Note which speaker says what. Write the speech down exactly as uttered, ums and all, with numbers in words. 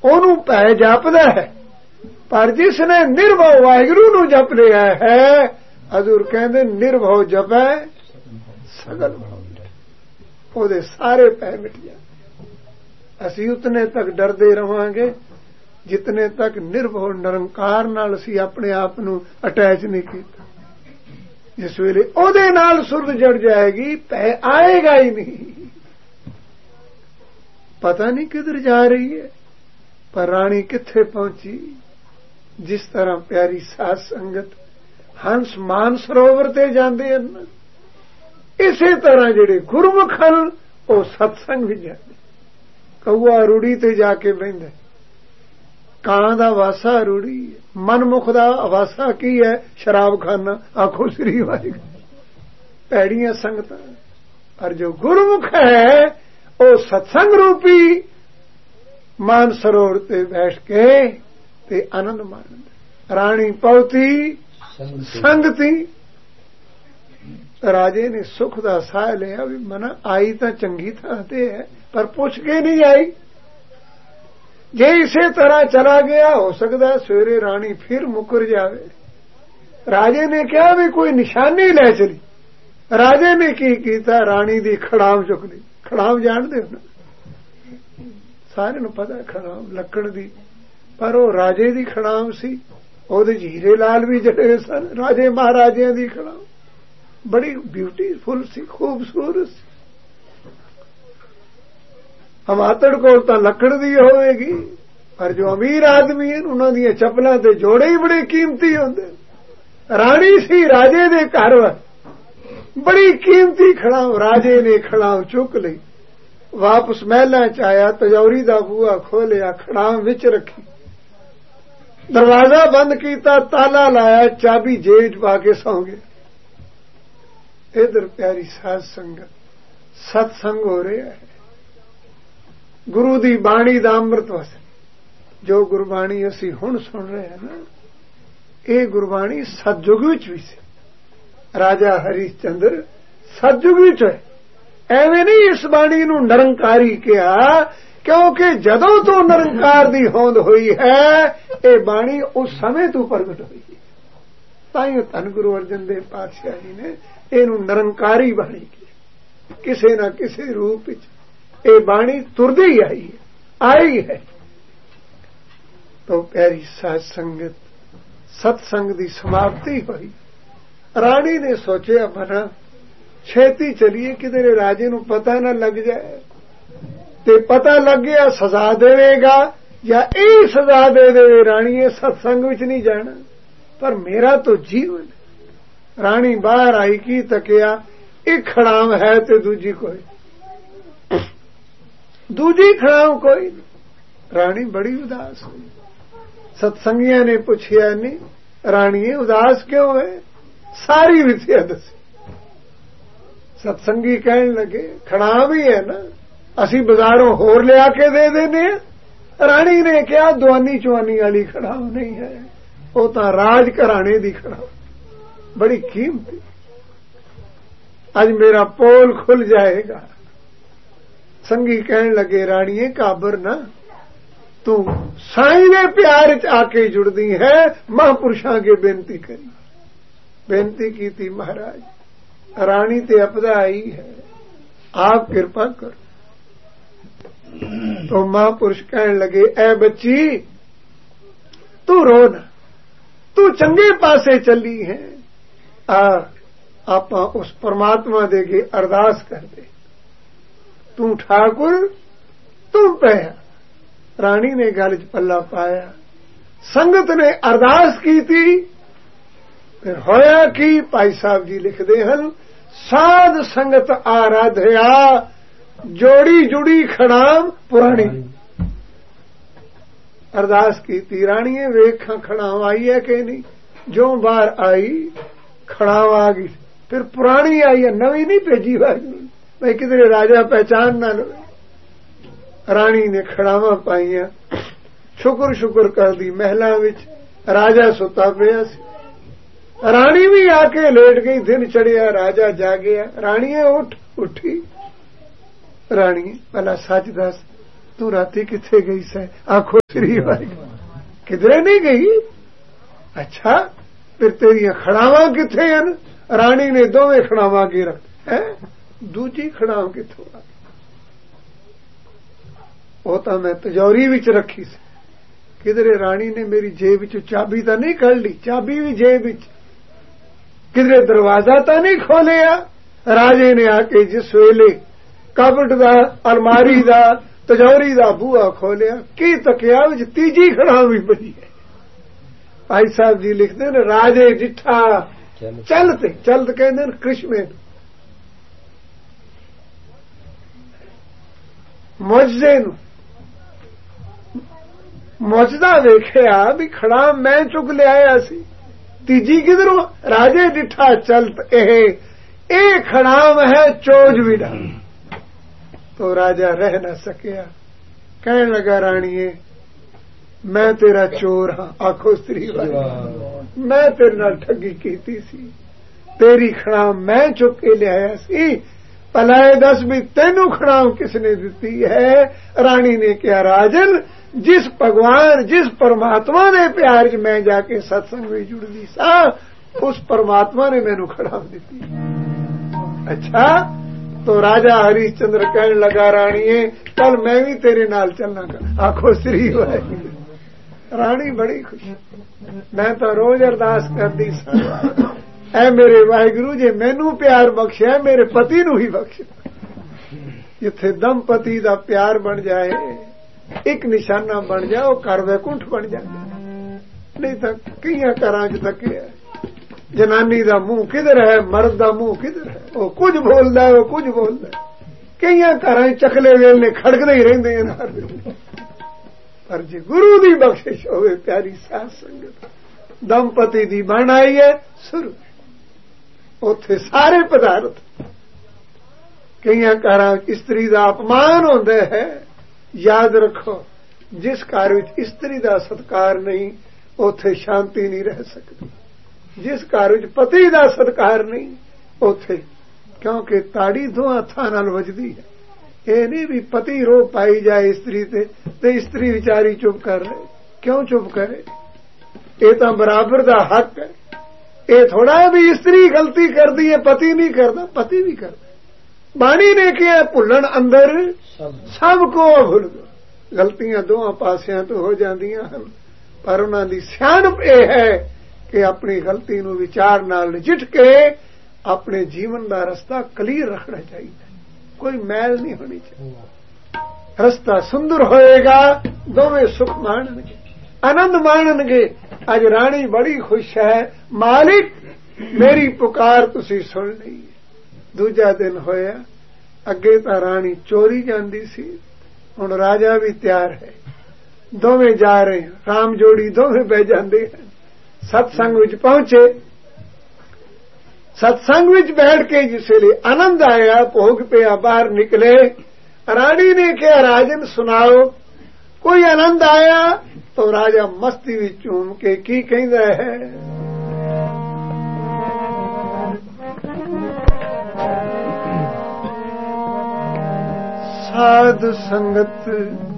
Speaker 1: ਉਹਨੂੰ ਭੈ ਜਪਦਾ ਹੈ। ਪਰ ਜਿਸ ਨੇ ਨਿਰਭਉ ਵਾਹਿਗੁਰੂ ਨੂੰ ਜਪ ਲਿਆ ਹੈ, ਹਜ਼ੂਰ ਕਹਿੰਦੇ ਨਿਰਭਉ ਜਪੈ ਸਗਲ ਭਉ, ਉਹਦੇ ਸਾਰੇ ਭੈ ਮਿਟ ਜਾਣ। ਅਸੀਂ ਉਤਨੇ ਤੱਕ ਡਰਦੇ ਰਵਾਂਗੇ ਜਿਤਨੇ ਤੱਕ ਨਿਰਭਉ ਨਿਰੰਕਾਰ ਨਾਲ ਅਸੀਂ ਆਪਣੇ ਆਪ ਨੂੰ ਅਟੈਚ ਨਹੀਂ ਕੀਤਾ। ਜਿਸ ਵੇਲੇ ਉਹਦੇ ਨਾਲ ਸੁਰਤ ਜੜ ਜਾਏਗੀ, ਭੈ ਆਏਗਾ ਹੀ ਨਹੀਂ। ਪਤਾ ਨਹੀਂ ਕਿਧਰ ਜਾ ਰਹੀ ਹੈ, ਪਰ ਰਾਣੀ ਕਿੱਥੇ ਪਹੁੰਚੀ। ਜਿਸ ਤਰ੍ਹਾਂ ਪਿਆਰੀ ਸਾਧ ਸੰਗਤ ਹੰਸ ਮਾਨ ਸਰੋਵਰ ਤੇ ਜਾਂਦੇ ਹਨ, ਇਸੇ ਤਰ੍ਹਾਂ ਜਿਹੜੇ ਗੁਰਮੁਖ ਹਨ ਉਹ ਸਤਸੰਗ ਵੀ ਜਾਂਦੇ। ਕਊਆ ਰੂੜੀ ਤੇ ਜਾ ਕੇ ਬਹਿੰਦਾ, ਕਾਂ ਦਾ ਵਾਸਾ ਰੂੜੀ ਹੈ, ਮਨਮੁਖ ਦਾ ਵਾਸਾ ਕੀ ਹੈ? ਸ਼ਰਾਬਖਾਨਾ। ਆਖੋ ਸ੍ਰੀ ਵਾਹਿਗੁਰੂ। ਭੈੜੀਆਂ ਸੰਗਤਾਂ। ਪਰ ਜੋ ਗੁਰਮੁਖ ਹੈ ਉਹ ਸਤਸੰਗ ਰੂਪੀ ਮਾਨ ਸਰੋਵਰ ਤੇ ਬੈਠ ਕੇ ਤੇ ਆਨੰਦ ਮਾਣਦਾ। ਰਾਣੀ ਪਉਤੀ ਸੰਗਤੀ। ਰਾਜੇ ਨੇ ਸੁਖ ਦਾ ਸਾਹ ਲਿਆ ਵੀ ਮਨਾ ਆਈ ਤਾਂ ਚੰਗੀ ਥਾਂ ਤੇ ਹੈ, ਪਰ ਪੁੱਛ ਕੇ ਨਹੀਂ ਆਈ। ਜੇ ਇਸੇ ਤਰ੍ਹਾਂ ਚਲਾ ਗਿਆ, ਹੋ ਸਕਦਾ ਸਵੇਰੇ ਰਾਣੀ ਫਿਰ ਮੁਕਰ ਜਾਵੇ। ਰਾਜੇ ਨੇ ਕਿਹਾ ਵੀ ਕੋਈ ਨਿਸ਼ਾਨੀ ਲੈ ਚਲੀ। ਰਾਜੇ ਨੇ ਕੀ ਕੀਤਾ? ਰਾਣੀ ਦੀ ਖੜਾਮ ਚੁੱਕ ਲਈ। ਖੜਾਮ ਜਾਣਦੇ ਹੋ ਨਾ, ਸਾਰਿਆਂ ਨੂੰ ਪਤਾ ਖੜਾਮ ਲੱਕੜ ਦੀ, ਪਰ ਉਹ ਰਾਜੇ ਦੀ ਖੜਾਮ ਸੀ। ਉਹਦੇ ਹੀਰੇ ਲਾਲ ਵੀ ਜੜੇ ਸਨ। ਰਾਜੇ ਮਹਾਰਾਜਿਆਂ ਦੀ ਖੜਾਮ ਬੜੀ ਬਿਊਟੀਫੁਲ ਸੀ, ਖੂਬਸੂਰਤ ਸੀ। ਹਮਾਤੜ ਕੋਲ ਤਾਂ ਲੱਕੜ ਦੀ ਹੋਵੇਗੀ, ਪਰ ਜੋ ਅਮੀਰ ਆਦਮੀ ਹਨ ਉਹਨਾਂ ਦੀਆਂ ਚੱਪਲਾਂ ਤੇ ਜੋੜੇ ਹੀ ਬੜੇ ਕੀਮਤੀ ਹੁੰਦੇ। ਰਾਣੀ ਸੀ ਰਾਜੇ ਦੇ ਘਰ, ਬੜੀ ਕੀਮਤੀ ਖੜਾਮ। ਰਾਜੇ ਨੇ ਖੜਾਮ ਚੁੱਕ ਲਈ, ਵਾਪਸ ਮਹਿਲਾਂ ਚ ਆਇਆ, ਤਜੌਰੀ ਦਾ ਬੂਹਾ ਖੋਲਿਆ, ਖੜਾਮ ਵਿੱਚ ਰੱਖੀ, ਦਰਵਾਜ਼ਾ ਬੰਦ ਕੀਤਾ, ਤਾਲਾ ਲਾਇਆ, ਚਾਬੀ ਜੇਬ ਪਾ ਕੇ ਸੌਂ ਗਿਆ। ਇਧਰ ਪਿਆਰੀ ਸਾਧ ਸੰਗਤ ਸਤਸੰਗ ਹੋ ਰਿਹਾ ਹੈ। ਗੁਰੂ ਦੀ ਬਾਣੀ ਦਾ ਅੰਮ੍ਰਿਤ ਵਸ। ਜੋ ਗੁਰਬਾਣੀ ਅਸੀਂ ਹੁਣ ਸੁਣ ਰਹੇ ਹਾਂ ਨਾ, ਇਹ ਗੁਰਬਾਣੀ ਸਤਜੁਗ ਵਿੱਚ ਵੀ ਸੀ। ਰਾਜਾ ਹਰੀਸ਼ ਚੰਦਰ ਸਤਜੁਗ ਵਿੱਚ ਹੈ। ਐਵੇਂ ਨਹੀਂ ਇਸ ਬਾਣੀ ਨੂੰ ਨਿਰੰਕਾਰੀ ਕਿਹਾ, ਕਿਉਂਕਿ ਜਦੋਂ ਤੋਂ ਨਿਰੰਕਾਰ ਦੀ ਹੋਂਦ ਹੋਈ ਹੈ, ਇਹ ਬਾਣੀ ਉਸ ਸਮੇਂ ਤੋਂ ਪ੍ਰਗਟ ਹੋਈ ਹੈ। ਤਾਂ ਹੀ ਧੰਨ ਗੁਰੂ ਅਰਜਨ ਦੇਵ ਪਾਤਸ਼ਾਹ ਜੀ ਨੇ ਇਹਨੂੰ ਨਿਰੰਕਾਰੀ ਬਾਣੀ ਕਿਹਾ। ਕਿਸੇ ਨਾ ਕਿਸੇ ਰੂਪ ਵਿੱਚ ਇਹ ਬਾਣੀ ਤੁਰਦੀ ਆਈ ਹੈ, ਆਈ ਹੈ। ਤਾਂ ਪਿਆਰੀ ਸਾਧ ਸੰਗਤ, ਸਤਸੰਗ ਦੀ ਸਮਾਪਤੀ ਹੋਈ। ਰਾਣੀ ਨੇ ਸੋਚਿਆ ਮਨਾ ਛੇਤੀ ਚਲੀਏ, ਕਿਧਰੇ ਰਾਜੇ ਨੂੰ ਪਤਾ ਨਾ ਲੱਗ ਜਾਏ, ਤੇ ਪਤਾ ਲੱਗ ਗਿਆ ਸਜ਼ਾ ਦੇਵੇਗਾ, ਜਾਂ ਇਹ ਸਜ਼ਾ ਦੇ ਦੇਵੇ ਰਾਣੀਏ ਸਤਸੰਗ ਵਿੱਚ ਨਹੀਂ ਜਾਣਾ। ਪਰ ਮੇਰਾ ਤਾਂ ਜੀਵਨ। ਰਾਣੀ ਬਾਹਰ ਆਈ, ਕੀ ਤੱਕਿਆ, ਇੱਕ ਖੜਾਮ ਹੈ ਤੇ ਦੂਜੀ ਕੋਈ, ਦੂਜੀ ਖੜਾਮ ਕੋਈ। ਰਾਣੀ ਬੜੀ ਉਦਾਸ ਹੋਈ। ਸਤਸੰਗੀਆਂ ਨੇ ਪੁੱਛਿਆ, ਨਹੀਂ ਰਾਣੀਏ ਉਦਾਸ ਕਿਉਂ ਹੈ? ਸਾਰੀ ਵਿਥਿਆ ਦੱਸੀ। ਸਤਸੰਗੀ ਕਹਿਣ ਲੱਗੇ ਖੜਾਮ ਹੀ ਹੈ ਨਾ, ਅਸੀਂ ਬਾਜ਼ਾਰੋਂ ਹੋਰ ਲਿਆ ਕੇ ਦੇ ਦੇਨੇ ਆ। ਰਾਣੀ ਨੇ ਕਿਹਾ ਦੁਆਨੀ ਚੁਆਨੀ ਵਾਲੀ ਖੜਾਮ ਨਹੀਂ ਹੈ, ਉਹ ਤਾਂ ਰਾਜ ਘਰਾਣੇ ਦੀ ਖੜਾਮ, ਬੜੀ ਕੀਮਤੀ। ਅੱਜ ਮੇਰਾ ਪੋਲ ਖੁੱਲ ਜਾਏਗਾ। ਸੰਗੀ ਕਹਿਣ ਲੱਗੇ ਰਾਣੀਏ ਕਾਬਰ ਨਾ, ਤੂੰ ਸਾਈਂ ਦੇ ਪਿਆਰ ਚ ਆ ਕੇ ਜੁੜਦੀ ਹੈ। ਮਹਾਂਪੁਰਸ਼ਾਂ ਕੇ ਬੇਨਤੀ ਕਰੀ, ਬੇਨਤੀ ਕੀਤੀ ਮਹਾਰਾਜ ਰਾਣੀ ਤੇ ਅਪਦਾ ਆਈ ਹੈ, ਆਪ ਕਿਰਪਾ ਕਰ। तो महापुरुष कहने लगे ऐ बच्ची तू रो ना, तू चंगे पासे चली है। आ आप उस परमात्मा दे के अरदास कर दे, तू ठाकुर तू पया। रानी ने गल च पल्ला पाया, संगत ने अरदास की थी। फिर होया कि भाई साहब जी लिखते हैं, साध संगत आराध्या जोड़ी जुड़ी खड़ाम पुरानी। अरदास की थी राणीए वेखा खड़ाम आई है कि नहीं, जो बाहर आई खड़ाम आ गई। फिर पुरानी आई है, नवी नहीं भेजी भाई किधरे राजा पहचान ना लो। रानी ने खड़ावा पाइया, शुक्र शुक्र कर दी। महलों विच राजा सुता पिया सी, रानी भी आके लेट गई। दिन चढ़िया, राजा जागया। राणीए उठ, उठी। राणी भला सच दस तू राती किथे गई सै? आखो श्री वाहिगुरू, किधरे नहीं गई। अच्छा फिर तेरिया खड़ावां किथे हन? राणी ने दोवें खड़ावां की रख है, दूजी खड़ाव किथों आ? वो तो मैं तिजोरी विच रखी सी। किधरे राणी ने मेरी जेब विचों चाबी तो नहीं कढ़ ली, चाबी भी जेब विच। किधरे दरवाजा तो नहीं खोलिया। राजे ने आके जिस वेले कबट दा, अलमारी दा, तिजोरी दा बूहा खोलिया, की तकिया विच तीजी खड़ाव भी बनी है। भाई साहब जी लिखते ने, राजे डिठा चलते चलत कहते ने कृष्मे मुजदे नूं मुजदा वेखिया भी खड़ा मैं चुक लिया सी, तीजी किधरों? राजे डिठा चलत एह ए खड़ाम है चोज विड़ा। तो राजा रह न सकिया, कहने लगा राणीए मैं तेरा चोर हाँ। आखो स्त्री वाली, मैं तेरे नाल ठगी कीती सी, तेरी खड़ाम मैं चुक के लिया सी, भला दस भी तेनू खड़ाम किसने दिती है? रानी ने कहा राजन जिस भगवान जिस परमात्मा ने प्यार च मैं जाके सत्संग में जुड़दी सा, उस परमात्मा ने मैनू खड़ाम दिती। अच्छा तो राजा हरिश्चंद्र कहने लगा राणीए कल मैं भी तेरे नाल चलना कर। आखो श्री वाहिगुरू। राणी बड़ी खुश, मैं तो रोज अरदास करदी सा, ऐ मेरे वाहिगुरू जे मैनू प्यार बख्शिया मेरे पति नू ही बख्श। जिथे दंपति दा प्यार बन जाए, एक निशाना बन जाए, वो घर वैकुंठ बन जाए। नहीं तो कई घरां च तके जनानी दा मुंह किधर है, मर्द दा मुंह किधर है, वो कुछ बोलदा है, वो कुछ बोलदा है। कई घरां चकले वेलने खड़कदे ही रहिंदे हैं। पर जे गुरु दी बख्शिश होवे प्यारी साध संगत, दंपति दी बन आई है सुर, उथे सारे पदार्थ। कई घरां स्त्री दा अपमान होंदा है। याद रखो जिस घर विच स्त्री दा सत्कार नहीं, उथे शांति नहीं रह सकती। जिस घर विच पति दा सत्कार नहीं, उथे क्योंकि ताड़ी दो हत्थां नाल वजदी है। ये नहीं भी पति रो पाई जाए स्त्री ते, ते स्त्री विचारी चुप कर रहे, क्यों चुप करे? ये तो बराबर दा हक है। ये थोड़ा है भी स्त्री गलती कर दी है पति नहीं करता, पति भी करता। बाणी ने क्या भुलन अंदर सबको भुल गए। गलतियां दोवां पासियां तो हो जांदियां हन, पर उन्हां दी सियाणप यह है कि अपनी गलती नूं विचार नाल नजिठ के अपने जीवन का रस्ता क्लीयर रखना चाहिए। कोई मैल नहीं होनी चाहिए। रस्ता सुंदर होएगा, दोवें सुख माणनगे, आनंद माणनगे। अज राणी बड़ी खुश है, मालिक मेरी पुकार तुसी सुन ली। दूजा दिन होया, अगे तो राणी चोरी जांदी सी, हुण राजा भी तैयार है, दोवें जा रहे हैं। राम जोड़ी दोवें बह जाते हैं। सत्संग विच पहुंचे, सत्संग विच बैठ के जिसले आनंद आया, भोग पिया, बाहर निकले। राणी ने कहा राजन सुनाओ कोई आनंद आया? तो राजा मस्ती विच झूम के की कहंदा है, साध संगत